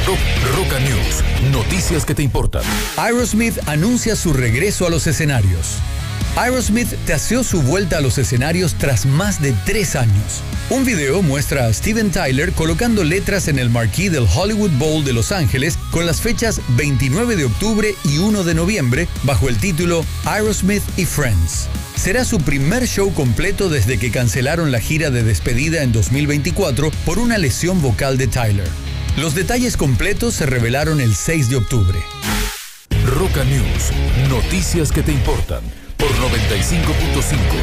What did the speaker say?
Roca News, noticias que te importan. Aerosmith anuncia su regreso a los escenarios. Aerosmith taseó su vuelta a los escenarios tras más de 3 años. Un video muestra a Steven Tyler colocando letras en el marquee del Hollywood Bowl de Los Ángeles con las fechas 29 de octubre y 1 de noviembre bajo el título Aerosmith y Friends. Será su primer show completo desde que cancelaron la gira de despedida en 2024 por una lesión vocal de Tyler. Los detalles completos se revelaron el 6 de octubre. Roca News, noticias que te importan por 95.5.